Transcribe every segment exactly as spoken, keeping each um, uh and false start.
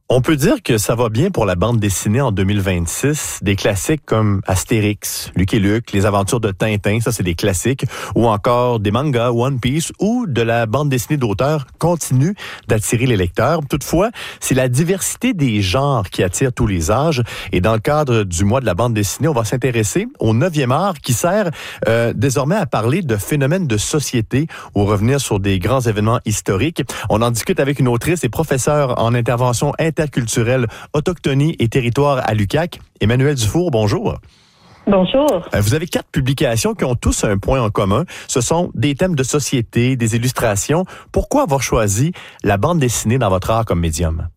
On peut dire que ça va bien pour la bande dessinée en deux mille vingt-six. Des classiques comme Astérix, Lucky Luke, Les Aventures de Tintin, ça c'est des classiques, ou encore des mangas, One Piece, ou de la bande dessinée d'auteur continue d'attirer les lecteurs. Toutefois, c'est la diversité des genres qui attire tous les âges. Et dans le cadre du mois de la bande dessinée, on va s'intéresser au neuvième art qui sert euh, désormais à parler de phénomènes de société ou revenir sur des grands événements historiques. On en discute avec une autrice et professeure en intervention interculturelle, autochtonie et territoire à l'U Q A C. Emmanuelle Dufour, bonjour. Bonjour. Vous avez quatre publications qui ont tous un point en commun. Ce sont des thèmes de société, des illustrations. Pourquoi avoir choisi la bande dessinée dans votre art comme médium?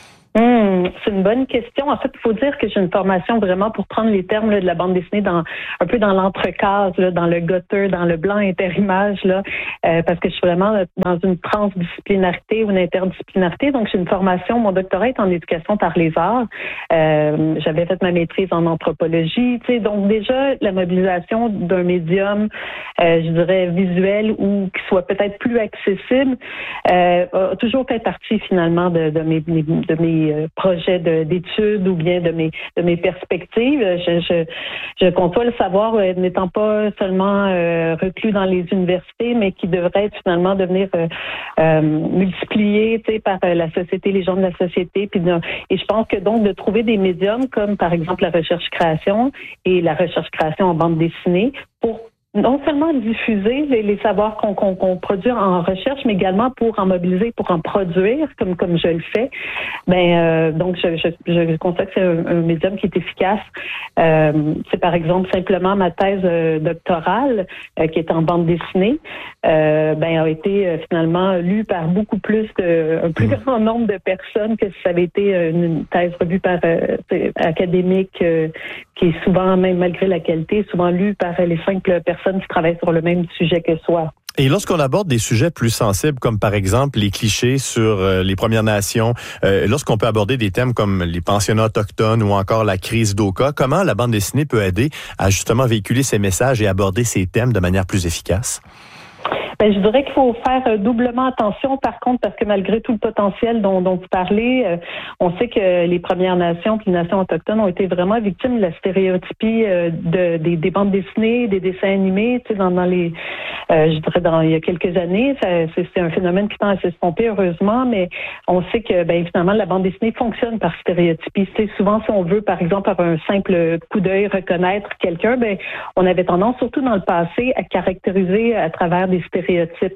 Hum, c'est une bonne question. En fait, il faut dire que j'ai une formation vraiment pour prendre les termes là, de la bande dessinée dans un peu dans l'entrecase, là, dans le gutter, dans le blanc interimage, là, euh, parce que je suis vraiment dans une transdisciplinarité ou une interdisciplinarité. Donc, j'ai une formation, mon doctorat est en éducation par les arts. Euh, j'avais fait ma maîtrise en anthropologie. Tu sais, donc déjà, la mobilisation d'un médium, euh, je dirais, visuel ou qui soit peut-être plus accessible, euh, a toujours fait partie finalement de, de mes de mes projets de, d'études ou bien de mes de mes perspectives. Je je, je conçois le savoir euh, n'étant pas seulement euh, reclus dans les universités, mais qui devrait finalement devenir euh, euh, multiplié, tu sais, par euh, la société, les gens de la société. Puis de, et je pense que donc de trouver des médiums comme par exemple la recherche-création et la recherche-création en bande dessinée pour non seulement diffuser les, les savoirs qu'on, qu'on, qu'on produit en recherche, mais également pour en mobiliser, pour en produire, comme comme je le fais. Ben euh, donc je, je, je constate que c'est un, un médium qui est efficace. Euh, c'est par exemple simplement ma thèse euh, doctorale euh, qui est en bande dessinée, euh, ben a été euh, finalement lue par beaucoup plus de un plus grand nombre de personnes que si ça avait été une thèse revue par euh, académique, euh, qui est souvent, même malgré la qualité, souvent lue par les simples personnes qui travaillent sur le même sujet que soi. Et lorsqu'on aborde des sujets plus sensibles, comme par exemple les clichés sur euh, les Premières Nations, euh, lorsqu'on peut aborder des thèmes comme les pensionnats autochtones ou encore la crise d'Oka, comment la bande dessinée peut aider à justement véhiculer ces messages et aborder ces thèmes de manière plus efficace? Ben, je dirais qu'il faut faire doublement attention, par contre, parce que malgré tout le potentiel dont, dont vous parlez, euh, on sait que les Premières Nations puis les nations autochtones ont été vraiment victimes de la stéréotypie euh, de, des, des bandes dessinées, des dessins animés, tu sais, dans, dans les, euh, je dirais, dans il y a quelques années. Ça, c'est, c'est un phénomène qui tend à s'estomper, heureusement, mais on sait que, ben, finalement, la bande dessinée fonctionne par stéréotypie. Tu sais, souvent, si on veut, par exemple, par un simple coup d'œil reconnaître quelqu'un, ben, on avait tendance, surtout dans le passé, à caractériser à travers des stéréotypes.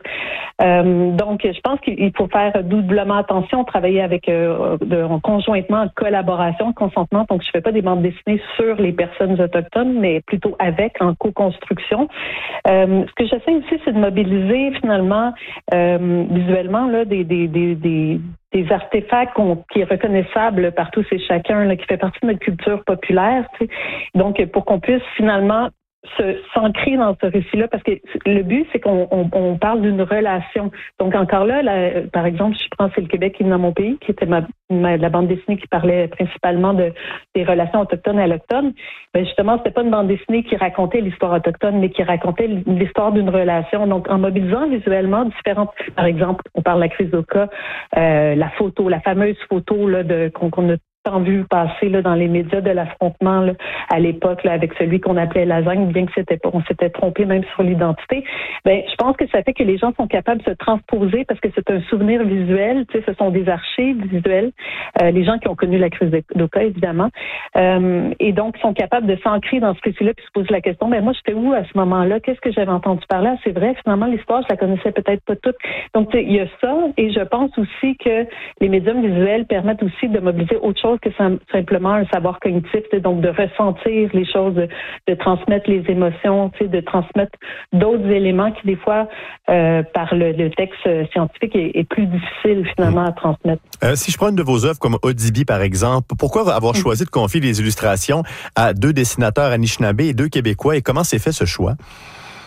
Euh, donc, je pense qu'il faut faire doublement attention, travailler avec euh, de, conjointement, en collaboration, en consentement. Donc, je fais pas des bandes dessinées sur les personnes autochtones, mais plutôt avec, en co-construction. Euh, ce que j'essaie aussi, c'est de mobiliser finalement euh, visuellement là des des des, des des artefacts qui est reconnaissable par tous et chacun, là, qui fait partie de notre culture populaire. Tu sais. Donc, pour qu'on puisse finalement se s'ancrer dans ce récit-là, parce que le but, c'est qu'on on, on parle d'une relation. Donc, encore là, la, par exemple, je prends C'est le Québec qui est dans mon pays, qui était ma, ma, la bande dessinée qui parlait principalement de des relations autochtones et allochtones. Mais justement, c'était pas une bande dessinée qui racontait l'histoire autochtone, mais qui racontait l'histoire d'une relation. Donc, en mobilisant visuellement différentes, par exemple, on parle de la crise d'Oka, euh, la photo, la fameuse photo là de qu'on, qu'on a tant vu passer là, dans les médias de l'affrontement là, à l'époque là, avec celui qu'on appelait Lasagne, bien que c'était pas, on s'était trompé même sur l'identité. Ben, je pense que ça fait que les gens sont capables de se transposer parce que c'est un souvenir visuel. Tu sais, ce sont des archives visuelles. Euh, les gens qui ont connu la crise d'Oka, évidemment, euh, et donc sont capables de s'ancrer dans ce récit-là puis se poser la question. Ben moi, j'étais où à ce moment-là? Qu'est-ce que j'avais entendu parler? Ah, c'est vrai, finalement, l'histoire, je la connaissais peut-être pas toute. Donc, tu sais, il y a ça, et je pense aussi que les médiums visuels permettent aussi de mobiliser autre chose que simplement un savoir cognitif, donc de ressentir les choses, de, de transmettre les émotions, de transmettre d'autres éléments qui, des fois, euh, par le, le texte scientifique, est, est plus difficile, finalement, à transmettre. Euh, si je prends une de vos œuvres comme Odibi, par exemple, pourquoi avoir choisi de confier les illustrations à deux dessinateurs Anishinaabe et deux Québécois, et comment s'est fait ce choix?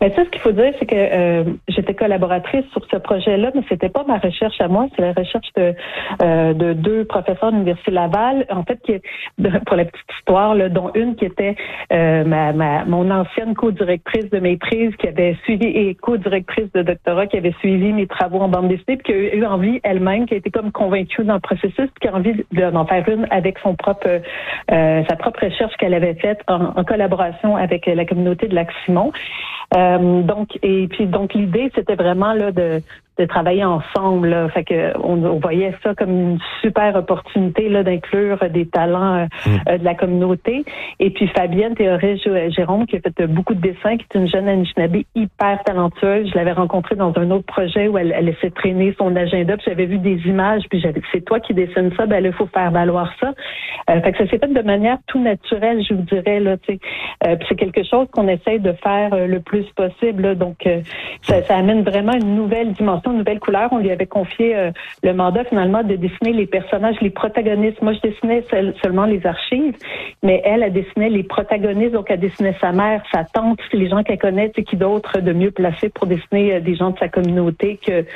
Ben, ça, ce qu'il faut dire, c'est que euh, j'étais collaboratrice sur ce projet-là, mais c'était pas ma recherche à moi, c'est la recherche de, euh, de deux professeurs de l'Université Laval, en fait, qui, pour la petite histoire, là, dont une qui était euh, ma, ma, mon ancienne co-directrice de maîtrise, qui avait suivi, et co-directrice de doctorat, qui avait suivi mes travaux en bande dessinée, puis qui a eu envie elle-même, qui a été comme convaincue dans le processus, puis qui a envie d'en faire une avec son propre, euh, sa propre recherche qu'elle avait faite en, en collaboration avec la communauté de Lac-Simon. Euh, donc, et puis donc l'idée, c'était vraiment là de, de travailler ensemble. Là. Fait que on, on voyait ça comme une super opportunité là d'inclure des talents euh, mmh. de la communauté. Et puis Fabienne Théoret-Jérôme, qui a fait beaucoup de dessins, qui est une jeune Anishinaabe hyper talentueuse. Je l'avais rencontrée dans un autre projet où elle, elle laissait traîner son agenda. Puis j'avais vu des images. Puis j'avais, c'est toi qui dessines ça. Ben là, il faut faire valoir ça. Euh, fait que ça s'est fait de manière tout naturelle, je vous dirais là. Tu sais, euh, puis c'est quelque chose qu'on essaye de faire euh, le plus possible. Là. Donc euh, ça, ça amène vraiment une nouvelle dimension, une nouvelle couleur. On lui avait confié euh, le mandat finalement de dessiner les personnages, les protagonistes. Moi, je dessinais seul, seulement les archives, mais elle, elle dessinait les protagonistes. Donc, elle dessinait sa mère, sa tante, les gens qu'elle connaît, tu sais, qui d'autres de mieux placés pour dessiner euh, des gens de sa communauté que